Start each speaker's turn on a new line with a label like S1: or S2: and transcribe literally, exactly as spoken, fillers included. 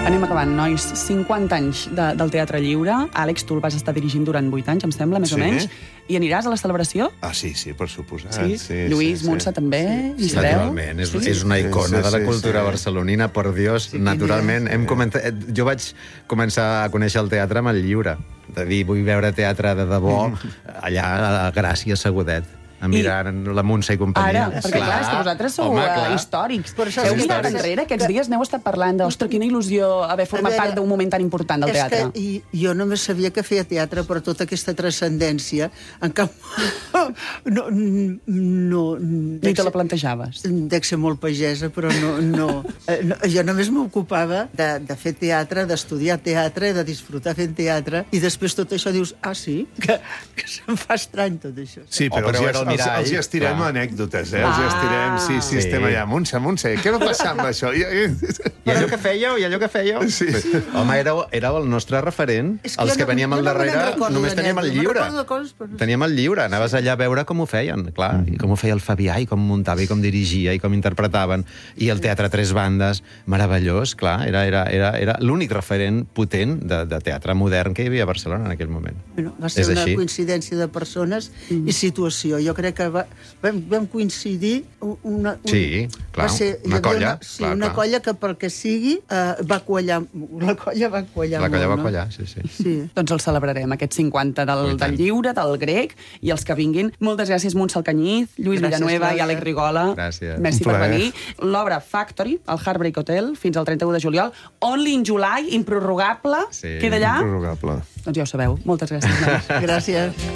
S1: Anem acabant, nois. cinquanta anys de, del Teatre Lliure. Àlex, tu el vas estar dirigint durant vuit anys, em sembla, més
S2: Sí.
S1: o menys. I aniràs a la celebració?
S2: Ah, sí, sí, per suposat.
S1: Sí?
S2: sí
S1: Lluís,
S2: sí,
S1: Montse,
S2: sí.
S1: també?
S2: Sí,
S1: Isabel?
S3: Naturalment, és,
S1: Sí?
S3: és una icona
S2: Sí, sí,
S3: de la
S2: sí,
S3: cultura
S2: sí.
S3: barcelonina, per Dios,
S1: Sí,
S3: naturalment.
S2: sí.
S3: Hem començat, jo vaig començar a conèixer el teatre amb el Lliure, de dir, vull veure teatre de debò, allà a Gràcia, Segudet, a mirar la Montse i companyia.
S1: Ara, perquè clar, és que vosaltres sou
S3: home,
S1: uh,
S3: clar.
S1: històrics.
S4: Per això
S1: Heu
S4: és
S1: mirat
S4: històrics.
S1: enrere, aquests dies n'heu estat parlant de, ostres, quina il·lusió haver format
S4: A veure,
S1: part d'un moment tan important del teatre.
S4: És que i, jo només sabia que feia teatre, però tota aquesta transcendència, en cap... no, no,
S1: Ni te la plantejaves.
S4: Dec ser molt pagesa, però no... no. Eh, no jo només m'ocupava de, de fer teatre, d'estudiar teatre, de disfrutar fent teatre, i després tot això dius, ah, sí? Que, que se'm fa estrany tot això.
S2: Sí,
S3: Oh,
S2: però,
S3: però
S2: els,
S3: era el
S2: els,
S3: mirall,
S2: els hi estirem
S3: clar.
S2: anècdotes, eh? Els hi estirem, sí, sí,
S3: Sí.
S2: estem allà. Montse, Montse, què va passar amb això? I,
S3: I allò que fèieu, i allò que fèieu.
S2: Sí.
S3: Home, éreu, éreu el nostre referent.
S4: És que
S3: Els
S4: jo
S3: que
S4: no-
S3: veníem
S4: jo
S3: al
S4: no me'n
S3: darrere
S4: recordo
S3: només teníem el
S4: d'anècdotes,
S3: lliure.
S4: me'n recordo de coses, però no sé.
S3: Teníem el lliure, anaves allà a veure com ho feien, clar, i com ho feia el Fabià, i com muntava, i com dirigia, i com interpretaven, i el teatre a tres bandes, meravellós, clar, era, era, era, era l'únic referent potent de, de teatre modern que hi havia a Barcelona en aquell moment.
S4: Bueno, va ser
S3: És
S4: una
S3: així.
S4: coincidència de persones i situació. Jo crec que va, vam, vam coincidir una... Un,
S3: Sí, clar,
S4: va ser,
S3: una
S4: hi havia
S3: colla,
S4: Una, sí,
S3: clar,
S4: una
S3: clar.
S4: colla que, pel que sigui, eh, va quallar... La colla va quallar
S3: La colla
S4: molt,
S3: va
S4: no?
S3: quallar, sí, sí.
S4: Sí.
S1: Doncs el celebrarem, aquests cinquanta del,
S3: I tant.
S1: del Lliure, del Grec, i els que vinguin. Moltes gràcies, Montse Alcanyiz, Lluís
S4: Gràcies,
S1: Villanueva i
S4: Clàudia.
S1: Àlex Rigola.
S3: Gràcies.
S1: Merci
S2: Un
S1: per
S2: plaer.
S1: venir. L'obra Factory, al Heartbreak Hotel, fins al trenta-u de juliol. Only in July, improrrogable.
S3: Sí.
S1: Queda allà?
S2: Improrrogable.
S1: Doncs ja ho sabeu. Moltes gràcies. nois.
S4: Gràcies.